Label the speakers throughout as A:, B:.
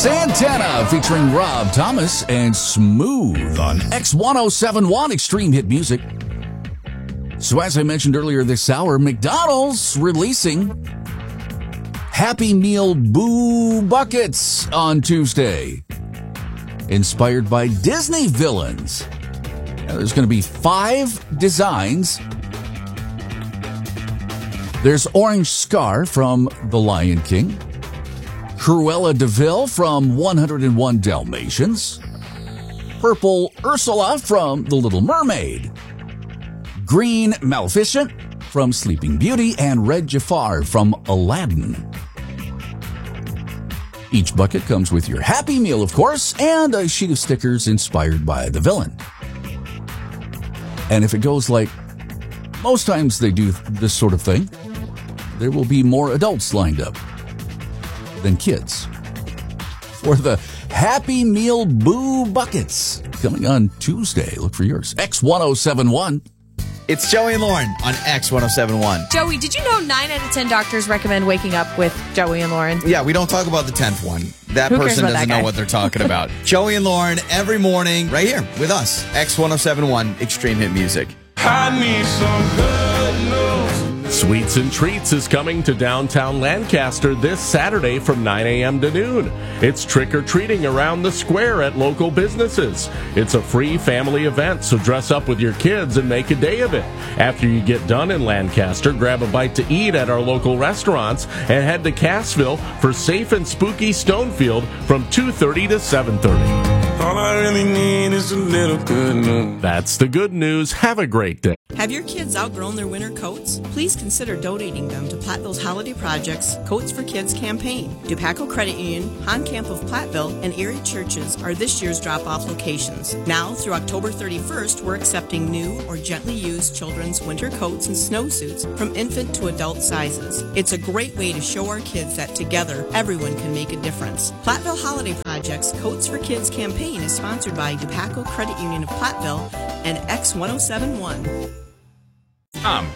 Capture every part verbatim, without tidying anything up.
A: Santana featuring Rob Thomas and Smooth on X ten seventy-one Extreme Hit Music. So as I mentioned earlier this hour, McDonald's releasing Happy Meal Boo Buckets on Tuesday, inspired by Disney villains. Now, there's going to be five designs. There's Orange Scar from The Lion King, Cruella de Vil from one oh one Dalmatians, Purple Ursula from The Little Mermaid, Green Maleficent from Sleeping Beauty, and Red Jafar from Aladdin. Each bucket comes with your Happy Meal, of course, and a sheet of stickers inspired by the villain. And if it goes like most times they do this sort of thing, there will be more adults lined up than kids for the Happy Meal Boo Buckets coming on Tuesday. Look for yours. X ten seventy-one.
B: It's Joey and Lauren on X ten seventy-one.
C: Joey, did you know nine out of ten doctors recommend waking up with Joey and Lauren?
B: Yeah, we don't talk about the tenth one. That
C: Who
B: person
C: cares about
B: doesn't
C: that guy?
B: know what they're talking about. Joey and Lauren every morning right here with us. X ten seventy-one Extreme Hit Music.
D: I need some good news.
E: Sweets and Treats is coming to downtown Lancaster this Saturday from nine a.m. to noon. It's trick-or-treating around the square at local businesses. It's a free family event, so dress up with your kids and make a day of it. After you get done in Lancaster, grab a bite to eat at our local restaurants and head to Cassville for Safe and Spooky Stonefield from two thirty to seven thirty.
D: All I really need is a little good news.
E: That's the good news. Have a great day.
F: Have your kids outgrown their winter coats? Please consider donating them to Platteville's Holiday Project's Coats for Kids campaign. DuPaco Credit Union, Honcamp of Platteville, and Erie Churches are this year's drop-off locations. Now, through October thirty-first, we're accepting new or gently used children's winter coats and snowsuits from infant to adult sizes. It's a great way to show our kids that together, everyone can make a difference. Platteville Holiday Project's Coats for Kids campaign is sponsored by DuPaco Credit Union of Platteville and X ten seventy-one.
E: Um.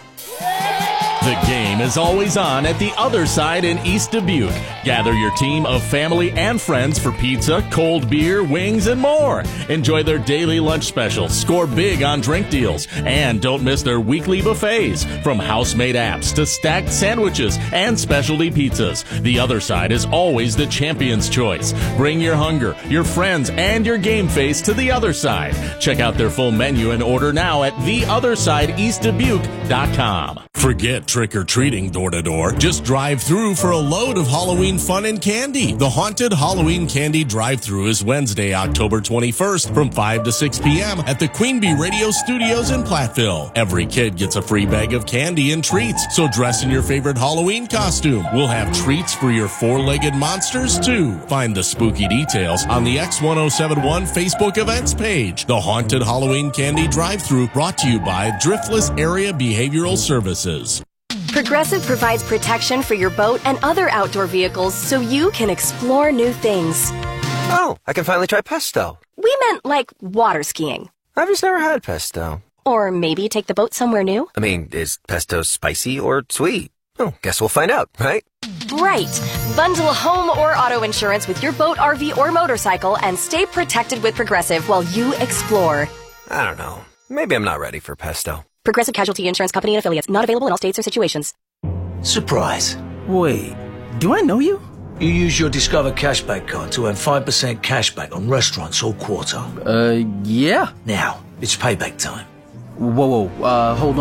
E: The game is always on at the Other Side in East Dubuque. Gather your team of family and friends for pizza, cold beer, wings, and more. Enjoy their daily lunch specials, score big on drink deals, and don't miss their weekly buffets. From house-made apps to stacked sandwiches and specialty pizzas, The Other Side is always the champion's choice. Bring your hunger, your friends, and your game face to The Other Side. Check out their full menu and order now at the other side east dubuque dot com. Forget trick-or-treating door-to-door. Just drive through for a load of Halloween fun and candy. The Haunted Halloween Candy Drive-Thru is Wednesday, October twenty-first from five to six p.m. at the Queen Bee Radio Studios in Platteville. Every kid gets a free bag of candy and treats, so dress in your favorite Halloween costume. We'll have treats for your four-legged monsters, too. Find the spooky details on the X ten seventy-one Facebook events page. The Haunted Halloween Candy Drive-Thru, brought to you by Driftless Area Behavioral Services.
G: Progressive provides protection for your boat and other outdoor vehicles so you can explore new things.
H: Oh, I can finally try pesto.
G: We meant like water skiing.
H: I've just never had pesto.
G: Or maybe take the boat somewhere new.
H: I mean, is pesto spicy or sweet? Oh, guess we'll find out, right?
G: Right. Bundle home or auto insurance with your boat, R V, or motorcycle and stay protected with Progressive while you explore.
H: I don't know. Maybe I'm not ready for pesto.
G: Progressive Casualty Insurance Company and Affiliates. Not available in all states or situations.
I: Surprise. Wait, do I know you? You use your Discover Cashback card to earn five percent cashback on restaurants all quarter.
J: Uh, yeah.
I: Now, it's payback time.
J: Whoa, whoa, uh, hold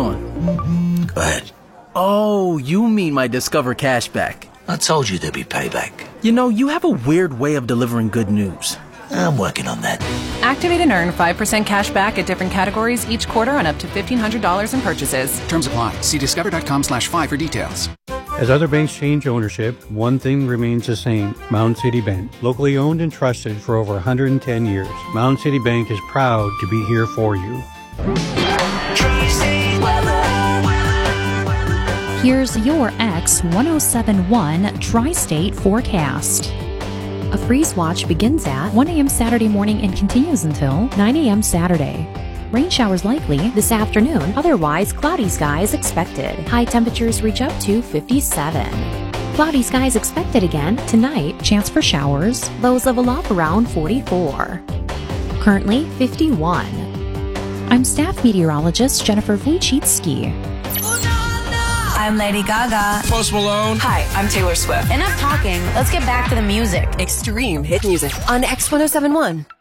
J: on.
I: Go ahead.
J: Oh, you mean my Discover Cashback.
I: I told you there'd be payback.
J: You know, you have a weird way of delivering good news.
I: I'm working on that.
K: Activate and earn five percent cash back at different categories each quarter on up to fifteen hundred dollars in purchases.
L: Terms apply. See discover.com slash five for details.
M: As other banks change ownership, one thing remains the same: Mound City Bank. Locally owned and trusted for over one hundred ten years, Mound City Bank is proud to be here for you.
N: Here's your X ten seventy-one Tri-State forecast. A freeze watch begins at one a.m. Saturday morning and continues until nine a.m. Saturday. Rain showers likely this afternoon, otherwise cloudy skies expected. High temperatures reach up to fifty-seven. Cloudy skies expected again tonight, chance for showers, lows level off around forty-four. Currently fifty-one. I'm staff meteorologist Jennifer Wojcicki.
O: I'm Lady Gaga.
P: Post Malone.
O: Hi, I'm Taylor Swift.
Q: Enough talking. Let's get back to the music.
R: Extreme hit music on X one oh seven one.